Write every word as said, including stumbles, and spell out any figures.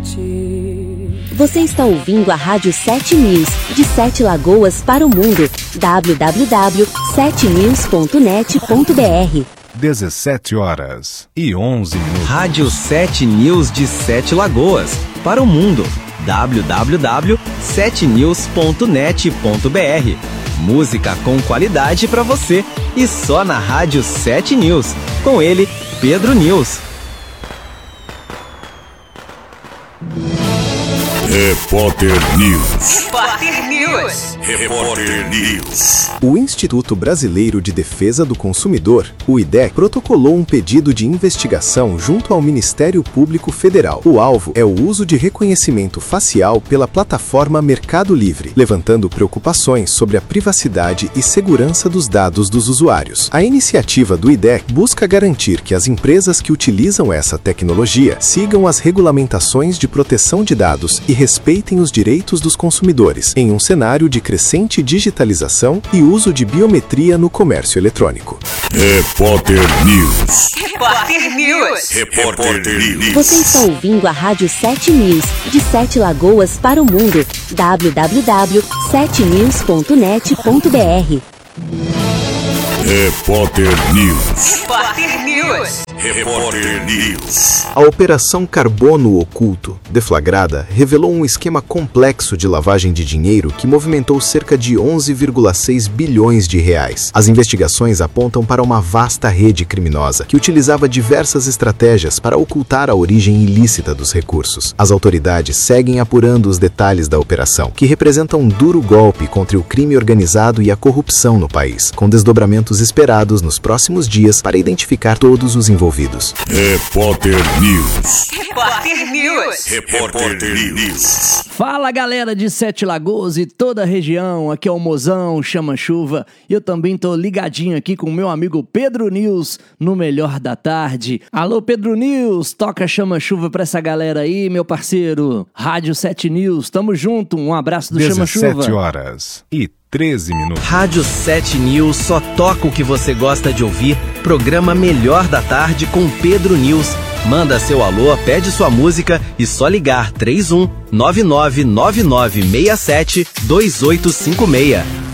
ti. Você está ouvindo a Rádio sete News, de Sete Lagoas para o mundo. w w w ponto sete news ponto net ponto b r. dezessete horas e onze minutos. Rádio sete News de Sete Lagoas para o mundo. w w w ponto sete news ponto net ponto b r. Música com qualidade para você e só na Rádio sete News. Com ele, Pedro News. Repórter News. Repórter News. Repórter News. O Instituto Brasileiro de Defesa do Consumidor, o I D E C, protocolou um pedido de investigação junto ao Ministério Público Federal. O alvo é o uso de reconhecimento facial pela plataforma Mercado Livre, levantando preocupações sobre a privacidade e segurança dos dados dos usuários. A iniciativa do I D E C busca garantir que as empresas que utilizam essa tecnologia sigam as regulamentações de proteção de dados e respeitem os direitos dos consumidores, em um cenário de crescente digitalização e uso de biometria no comércio eletrônico. Repórter News. Repórter News. Repórter News. Você está ouvindo a Rádio sete News, de Sete Lagoas para o mundo. w w w ponto sete news ponto net ponto b r. Repórter News. Repórter News. Repórter News. A Operação Carbono Oculto, deflagrada, revelou um esquema complexo de lavagem de dinheiro que movimentou cerca de onze vírgula seis bilhões de reais. As investigações apontam para uma vasta rede criminosa que utilizava diversas estratégias para ocultar a origem ilícita dos recursos. As autoridades seguem apurando os detalhes da operação, que representa um duro golpe contra o crime organizado e a corrupção no país, com desdobramentos esperados nos próximos dias para identificar todos os envolvidos. Repórter News. Repórter News. Repórter News. Fala, galera de Sete Lagoas e toda a região, aqui é o Mozão, Chama-Chuva, e eu também tô ligadinho aqui com o meu amigo Pedro News no Melhor da Tarde. Alô, Pedro News, toca Chama-Chuva pra essa galera aí, meu parceiro. Rádio sete News, tamo junto, um abraço do Chama-Chuva. dezessete horas e treze minutos. Rádio sete News só toca o que você gosta de ouvir. Programa Melhor da Tarde com Pedro News. Manda seu alô, pede sua música e só ligar três um nove nove nove nove seis sete dois oito cinco seis.